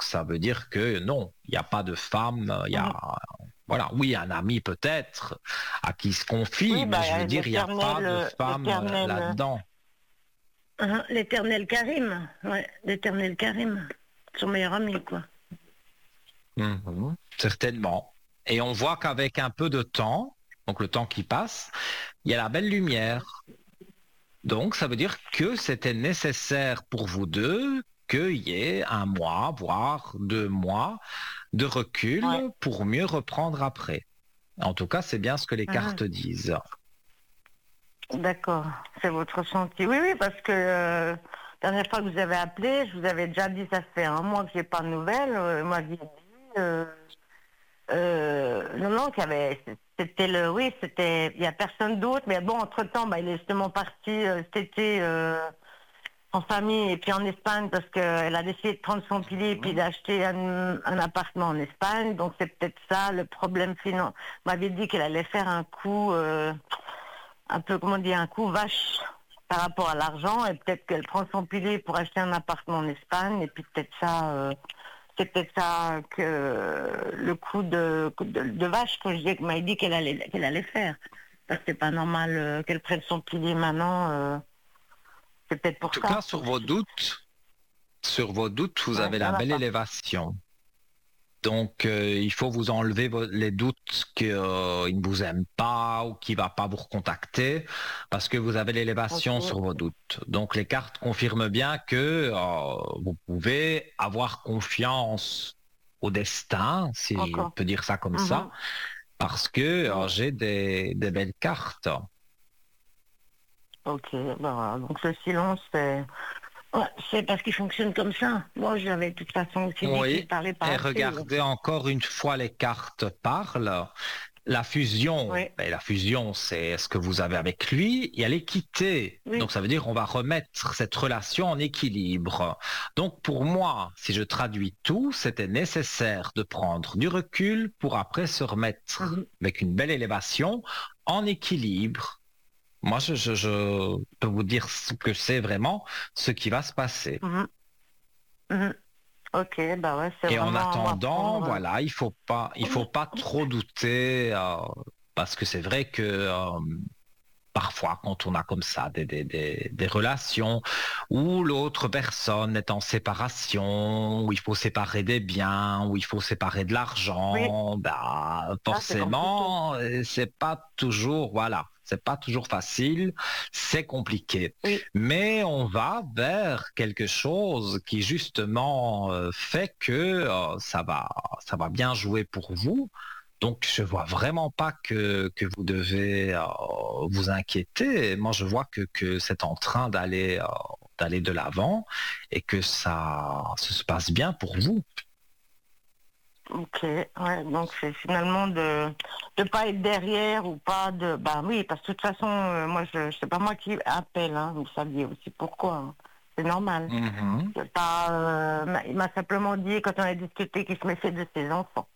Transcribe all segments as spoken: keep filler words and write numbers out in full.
ça veut dire que non, il n'y a pas de femme, il y Mhm. a... Voilà, oui, un ami peut-être à qui il se confie, Oui, mais je veux bah, dire, il n'y a pas l'éternel, de euh, femme euh, l'éternel, euh, là-dedans. hein, l'éternel Karim, ouais, l'éternel Karim, son meilleur ami, quoi. Mhm. Certainement. Et on voit qu'avec un peu de temps, donc le temps qui passe, il y a la belle lumière. Donc, ça veut dire que c'était nécessaire pour vous deux qu'il y ait un mois, voire deux mois de Ouais. recul pour mieux reprendre après. En tout cas, c'est bien ce que les Mhm. cartes disent. D'accord, c'est votre ressenti. Oui, oui, parce que euh, la dernière fois que vous avez appelé, je vous avais déjà dit, ça fait un mois que j'ai pas de nouvelles. Euh, moi, j'ai dit, euh, euh, non, non, qu'il y avait, c'était le, oui, c'était, il y a personne d'autre, mais bon, entre-temps, bah, il est justement parti euh, cet été euh, en famille et puis en Espagne parce qu'elle a décidé de prendre son pilier et puis d'acheter un, un appartement en Espagne. Donc c'est peut-être ça le problème financier. M'avait dit qu'elle allait faire un coup. Euh, un peu, comment dire, un coup vache par rapport à l'argent et peut-être qu'elle prend son pilier pour acheter un appartement en Espagne et puis peut-être ça, euh, c'est peut-être ça que le coup de, de, de vache que je dis, qu'elle m'a dit qu'elle allait, qu'elle allait faire. Parce que c'est pas normal euh, qu'elle prenne son pilier maintenant, euh, c'est peut-être En pour tout cas, ça sur vos aussi. doutes, sur vos doutes, vous Ouais, avez il y la en a belle pas. élévation. Donc, euh, il faut vous enlever vo- les doutes qu'il ne vous aime pas ou qu'il va pas vous recontacter parce que vous avez l'élévation Ok, sur vos doutes. Donc, les cartes confirment bien que euh, vous pouvez avoir confiance au destin, si je encore. peux dire ça comme ça, Mhm. parce que euh, Ouais. j'ai des, des belles cartes. Ok, bah voilà. Donc le silence, c'est ouais, c'est parce qu'il fonctionne comme ça. Moi, j'avais de toute façon aussi dit qu'il Oui, parlait pas et assez. regardez encore une fois les cartes parlent. La fusion, Oui, ben, la fusion, c'est ce que vous avez avec lui. Il y a l'équité. oui. Donc, ça veut dire qu'on va remettre cette relation en équilibre. Donc, pour moi, si je traduis tout, c'était nécessaire de prendre du recul pour après se remettre Mhm, avec une belle élévation en équilibre. Moi, je, je, je peux vous dire ce que c'est vraiment ce qui va se passer. mhm, mhm. Ok, bah ouais, c'est Et en vraiment à moi à attendant, prendre. euh, voilà, il faut pas, il faut pas trop douter, euh, parce que c'est vrai que euh, parfois, quand on a comme ça des, des, des, des relations où l'autre personne est en séparation, où il faut séparer des biens, où il faut séparer de Oui, l'argent, bah, là c'est compliqué. forcément, euh, c'est pas toujours, voilà, c'est pas toujours facile, c'est compliqué. Oui, Mais on va vers quelque chose qui justement euh, fait que euh, ça va, ça va bien jouer pour vous. Donc, je vois vraiment pas que, que vous devez euh, vous inquiéter. Moi, je vois que, que c'est en train d'aller euh, d'aller de l'avant et que ça, ça se passe bien pour vous. ok, ouais, donc c'est finalement de de pas être derrière ou pas de bah oui, parce que de toute façon, euh, moi je c'est pas moi qui appelle, hein, vous saviez aussi pourquoi. Hein. C'est normal. Mhm. C'est pas euh, m'a- il m'a simplement dit quand on a discuté qu'il se méfiait de ses enfants.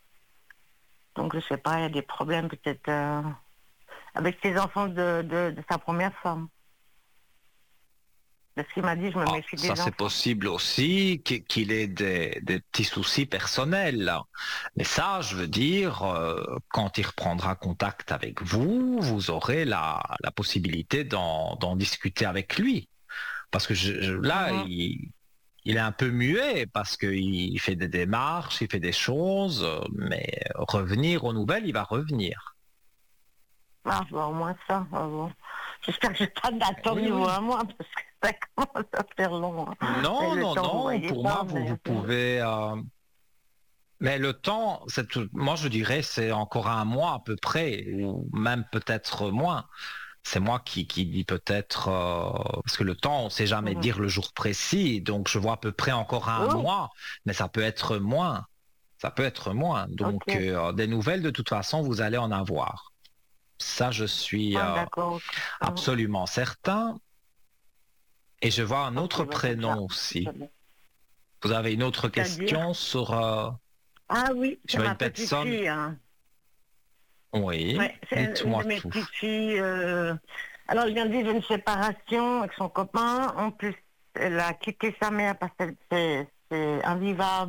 Donc je sais pas, il y a des problèmes peut-être euh, avec ses enfants de, de, de sa première femme. Parce qu'il m'a dit, je me Ah, méfie ça, des c'est enfants. possible aussi qu'il qu'il ait des, des petits soucis personnels. Mais ça, je veux dire, euh, quand il reprendra contact avec vous, vous aurez la, la possibilité d'en d'en discuter avec lui. Parce que je, je- là, Mhm. il, il est un peu muet parce qu'il fait des démarches, il fait des choses, euh, mais revenir aux nouvelles, il va revenir. Ah, bah, au moins ça. Ah, bon. J'espère que j'ai pas de date au Oui, niveau oui. à moi, parce que ça commence à faire long. Hein. Mais Non, le non, temps, vous non. voyez Pour moi, pas, vous, vous mais... pouvez. euh, Mais le temps, c'est tout- moi, je dirais, c'est encore un mois à peu près, ou même peut-être moins. C'est moi qui, qui dis peut-être, euh, parce que le temps, on ne sait jamais Mhm. dire le jour précis, donc je vois à peu près encore un Oui, mois, mais ça peut être moins. Ça peut être moins. Donc, ok. euh, des nouvelles, de toute façon, vous allez en avoir. Ça, je suis Ah, euh, d'accord, ok. Mhm. absolument certain. Et je vois un Ok, autre bah, c'est déjà, prénom c'est déjà aussi. bien. Vous avez une autre C'est-à-dire? question sur, euh, Ah oui, c'est sur ma une petite personne? fille. Hein. Oui, Ouais, c'est une de dites-moi mes tout. petites filles. euh, Alors, elle vient de vivre une séparation avec son copain. En plus, elle a quitté sa mère parce qu'elle c'est c'est invivable.